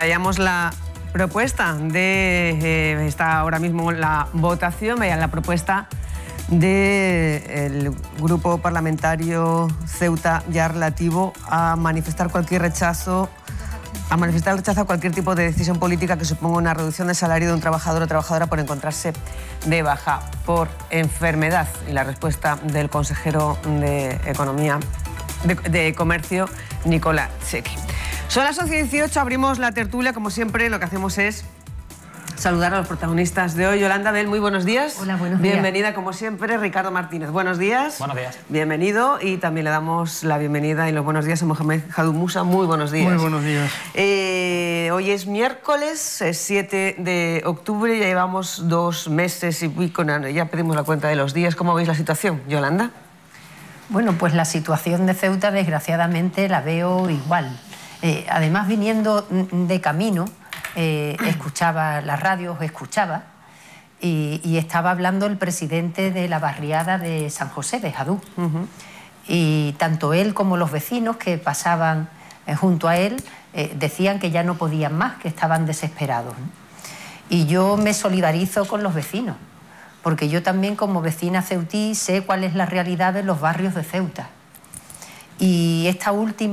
Veamos la propuesta de... está ahora mismo la votación, vean la propuesta del Grupo Parlamentario Ceuta ya relativo a manifestar cualquier rechazo, a cualquier tipo de decisión política que suponga una reducción del salario de un trabajador o trabajadora por encontrarse de baja por enfermedad. Y la respuesta del consejero de Economía, de Comercio, Nicola Chequi. Son las 11:18, abrimos la tertulia. Como siempre, lo que hacemos es saludar a los protagonistas de hoy. Yolanda Bell, muy buenos días. Hola, buenos días. Bienvenida, como siempre. Ricardo Martínez, buenos días. Buenos días. Bienvenido. Y también le damos la bienvenida y los buenos días a Mohamed Jadou Musa. Muy buenos días. Muy buenos días. Hoy es miércoles, es 7 de octubre, ya llevamos 2 meses y pico, ya pedimos la cuenta de los días. ¿Cómo veis la situación, Yolanda? Bueno, pues la situación de Ceuta, desgraciadamente, la veo igual. Además, viniendo de camino, escuchaba la radio, y estaba hablando el presidente de la barriada de San José, de Jadú. Y tanto él como los vecinos que pasaban junto a él decían que ya no podían más, que estaban desesperados. Y yo me solidarizo con los vecinos, porque yo también, como vecina ceutí, sé cuál es la realidad de los barrios de Ceuta. Y este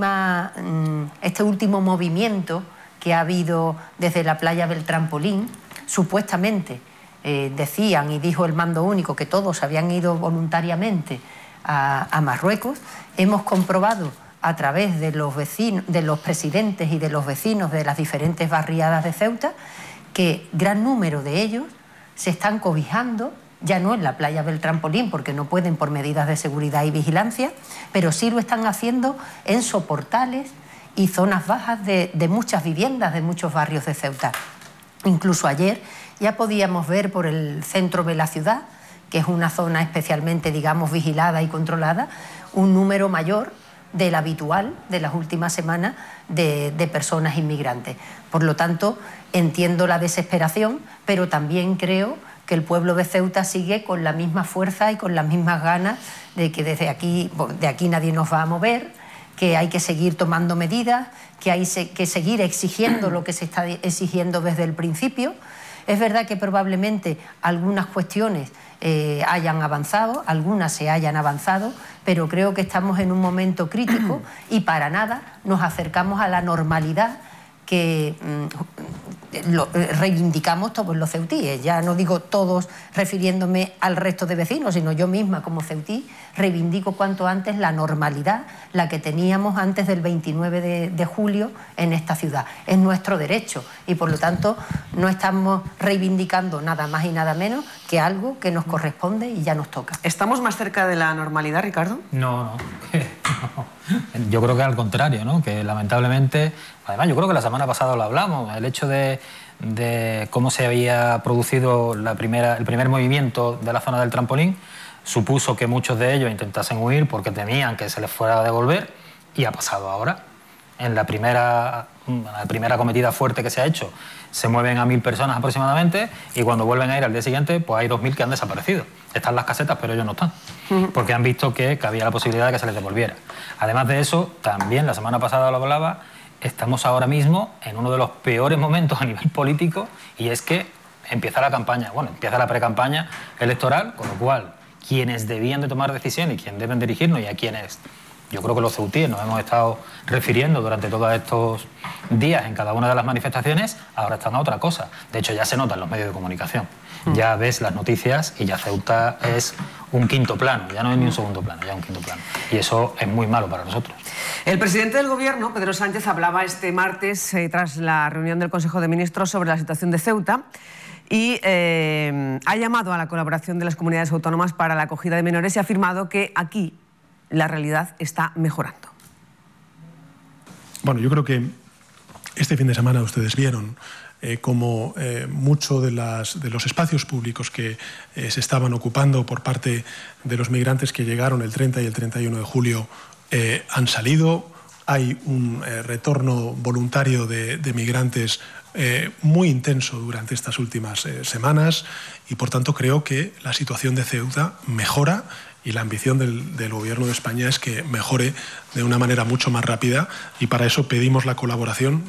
último movimiento que ha habido desde la playa del Trampolín, supuestamente decían y dijo el mando único que todos habían ido voluntariamente a Marruecos. Hemos comprobado a través de los vecinos, de los presidentes y de los vecinos de las diferentes barriadas de Ceuta, que gran número de ellos se están cobijando, ya no en la playa del Trampolín, porque no pueden por medidas de seguridad y vigilancia, pero sí lo están haciendo en soportales y zonas bajas de muchas viviendas, de muchos barrios de Ceuta. Incluso ayer ya podíamos ver por el centro de la ciudad, que es una zona especialmente, digamos, vigilada y controlada, un número mayor del habitual de las últimas semanas de personas inmigrantes. Por lo tanto, entiendo la desesperación, pero también creo que el pueblo de Ceuta sigue con la misma fuerza y con las mismas ganas de que de aquí nadie nos va a mover, que hay que seguir tomando medidas, que hay que seguir exigiendo lo que se está exigiendo desde el principio. Es verdad que probablemente algunas cuestiones hayan avanzado, algunas se hayan avanzado, pero creo que estamos en un momento crítico y para nada nos acercamos a la normalidad que reivindicamos todos los ceutíes. Ya no digo todos refiriéndome al resto de vecinos, sino yo misma como ceutí reivindico cuanto antes la normalidad, la que teníamos antes del 29 de julio en esta ciudad. Es nuestro derecho y por lo tanto no estamos reivindicando nada más y nada menos que algo que nos corresponde y ya nos toca. ¿Estamos más cerca de la normalidad, Ricardo? No. Yo creo que al contrario, ¿no? Que lamentablemente, además yo creo que la semana pasada lo hablamos, el hecho de cómo se había producido el primer movimiento de la zona del Trampolín supuso que muchos de ellos intentasen huir porque temían que se les fuera a devolver, y ha pasado ahora. En la primera cometida fuerte que se ha hecho se mueven a 1000 personas aproximadamente, y cuando vuelven a ir al día siguiente pues hay 2000 que han desaparecido. Están las casetas pero ellos no están, porque han visto que había la posibilidad de que se les devolviera. Además de eso, también la semana pasada lo hablaba, estamos ahora mismo en uno de los peores momentos a nivel político, y es que empieza la campaña, empieza la precampaña electoral, con lo cual quienes debían de tomar decisiones y quienes deben dirigirnos, y a quienes yo creo que los ceutíes nos hemos estado refiriendo durante todos estos días en cada una de las manifestaciones, ahora están a otra cosa. De hecho, ya se nota en los medios de comunicación. Ya ves las noticias y ya Ceuta es un quinto plano, ya no es ni un segundo plano, ya un quinto plano. Y eso es muy malo para nosotros. El presidente del Gobierno, Pedro Sánchez, hablaba este martes, tras la reunión del Consejo de Ministros, sobre la situación de Ceuta, y ha llamado a la colaboración de las comunidades autónomas para la acogida de menores y ha afirmado que aquí la realidad está mejorando. Bueno, yo creo que este fin de semana ustedes vieron cómo mucho de los espacios públicos que se estaban ocupando por parte de los migrantes que llegaron el 30 y el 31 de julio han salido. Hay un retorno voluntario de migrantes muy intenso durante estas últimas semanas, y por tanto creo que la situación de Ceuta mejora, y la ambición del Gobierno de España es que mejore de una manera mucho más rápida, y para eso pedimos la colaboración